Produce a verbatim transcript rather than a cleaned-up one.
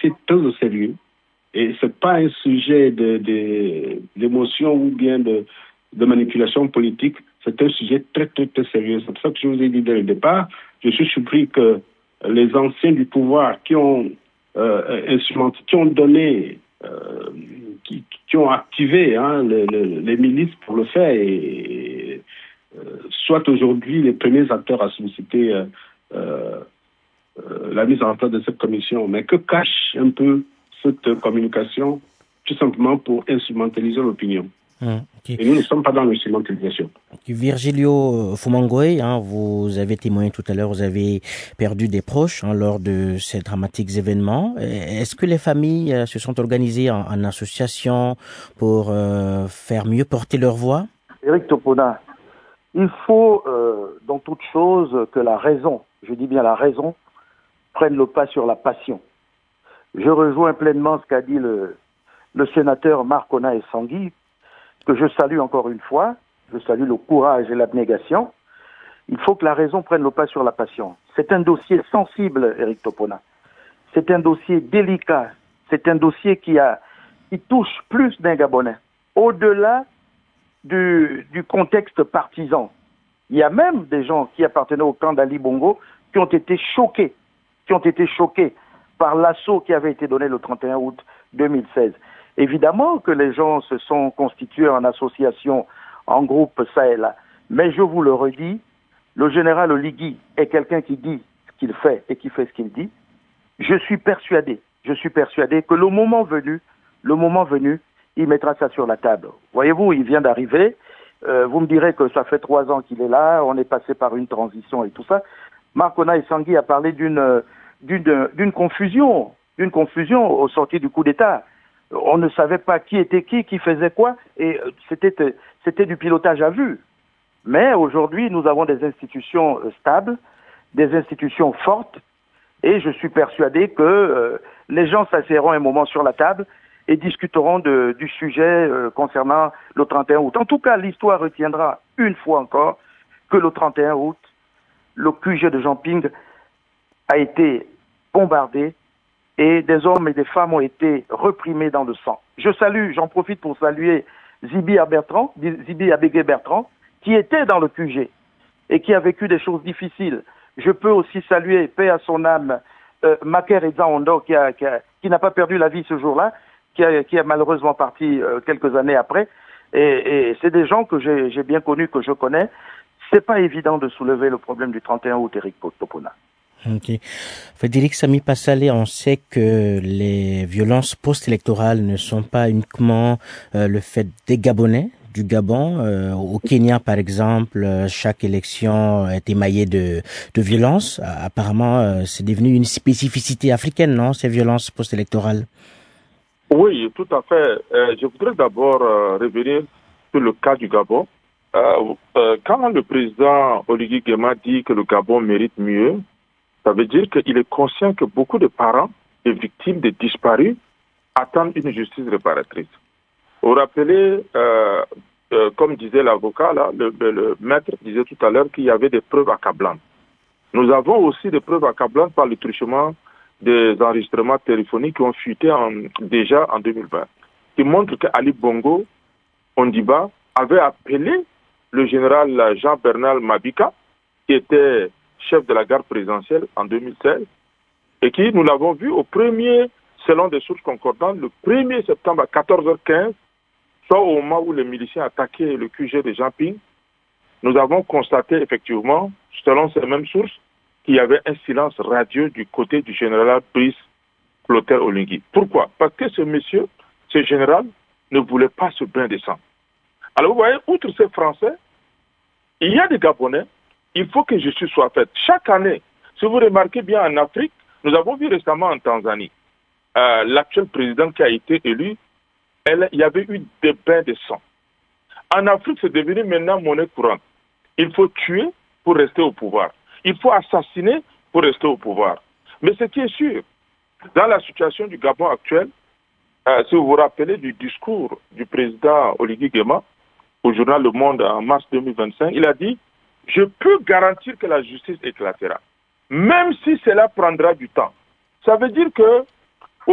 dossier très au sérieux. Et ce n'est pas un sujet de, de, d'émotion ou bien de, de manipulation politique. C'est un sujet très, très, très sérieux. C'est pour ça que je vous ai dit dès le départ, je suis surpris que les anciens du pouvoir qui ont euh, instrumenté, qui ont donné, euh, qui, qui ont activé hein, les, les, les milices pour le faire, et, et euh, soient aujourd'hui les premiers acteurs à solliciter euh, euh, la mise en place de cette commission. Mais que cache un peu cette communication, tout simplement pour instrumentaliser l'opinion. Mmh, okay. Et nous ne sommes pas dans l'instrumentalisation. Virgilio Fumangoy, hein, vous avez témoigné tout à l'heure, vous avez perdu des proches hein, lors de ces dramatiques événements. Est-ce que les familles euh, se sont organisées en, en association pour euh, faire mieux porter leur voix? Éric Topona, il faut euh, dans toute chose que la raison, je dis bien la raison, prenne le pas sur la passion. Je rejoins pleinement ce qu'a dit le, le sénateur Marc Ona-Essangui, que je salue encore une fois. Je salue le courage et l'abnégation. Il faut que la raison prenne le pas sur la passion. C'est un dossier sensible, Éric Topona. C'est un dossier délicat. C'est un dossier qui, a, qui touche plus d'un Gabonais. Au-delà du, du contexte partisan, il y a même des gens qui appartenaient au camp d'Ali Bongo qui ont été choqués, qui ont été choqués par l'assaut qui avait été donné le trente et un août deux mille seize. Évidemment que les gens se sont constitués en association, en groupe, ça et là. Mais je vous le redis, le général Oligui est quelqu'un qui dit ce qu'il fait et qui fait ce qu'il dit. Je suis persuadé, je suis persuadé que le moment venu, le moment venu, il mettra ça sur la table. Voyez-vous, il vient d'arriver. Euh, vous me direz que ça fait trois ans qu'il est là, on est passé par une transition et tout ça. Marc Ona-Essangui a parlé d'une, d'une, d'une confusion, d'une confusion au sorti du coup d'État. On ne savait pas qui était qui, qui faisait quoi, et c'était, c'était du pilotage à vue. Mais aujourd'hui, nous avons des institutions stables, des institutions fortes, et je suis persuadé que euh, les gens s'asseyeront un moment sur la table et discuteront de, du sujet euh, concernant le trente et un août. En tout cas, l'histoire retiendra une fois encore que le trente et un août, le Q G de Jean-Ping a été bombardé et des hommes et des femmes ont été reprimés dans le sang. Je salue, j'en profite pour saluer Zibi Bertrand, Zibi Abégué Bertrand, qui était dans le Q G et qui a vécu des choses difficiles. Je peux aussi saluer, paix à son âme, euh, Maker Eza Ondo, qui, a, qui, a, qui n'a pas perdu la vie ce jour-là, qui a, qui a malheureusement parti euh, quelques années après. Et, et c'est des gens que j'ai, j'ai bien connus, que je connais. C'est pas évident de soulever le problème du trente et un août, Éric Topona. Ok. Frédéric Sami Passalé, on sait que les violences post-électorales ne sont pas uniquement euh, le fait des Gabonais, du Gabon. Euh, au Kenya, par exemple, chaque élection est émaillée de, de violences. Apparemment, euh, c'est devenu une spécificité africaine, non, ces violences post-électorales? Oui, tout à fait. Euh, je voudrais d'abord euh, revenir sur le cas du Gabon. Euh, euh, quand le président Oligui Nguema dit que le Gabon mérite mieux, ça veut dire qu'il est conscient que beaucoup de parents de victimes, de disparus, attendent une justice réparatrice. Vous vous rappelez, euh, euh, comme disait l'avocat, là, le, le, le maître disait tout à l'heure qu'il y avait des preuves accablantes. Nous avons aussi des preuves accablantes par le truchement des enregistrements téléphoniques qui ont fuité en, déjà en deux mille vingt, qui montrent qu'Ali Bongo Ondimba avait appelé le général Jean-Bernard Mabika, qui était chef de la garde présidentielle en deux mille seize, et qui, nous l'avons vu au premier, selon des sources concordantes, le premier septembre à quatorze heures quinze, soit au moment où les miliciens attaquaient le Q G de Jean-Ping, nous avons constaté effectivement, selon ces mêmes sources, qu'il y avait un silence radieux du côté du général Brice Clotaire Oligui. Pourquoi? Parce que ce monsieur, ce général, ne voulait pas ce bain de sang. Alors vous voyez, outre ces Français, il y a des Gabonais, il faut que justice soit faite. Chaque année, si vous remarquez bien en Afrique, nous avons vu récemment en Tanzanie, euh, l'actuel président qui a été élu, elle, il y avait eu des bains de sang. En Afrique, c'est devenu maintenant monnaie courante. Il faut tuer pour rester au pouvoir. Il faut assassiner pour rester au pouvoir. Mais ce qui est sûr, dans la situation du Gabon actuel, euh, si vous vous rappelez du discours du président Oligui Nguema au journal Le Monde en mars deux mille vingt-cinq, il a dit « Je peux garantir que la justice éclatera, même si cela prendra du temps. » Ça veut dire que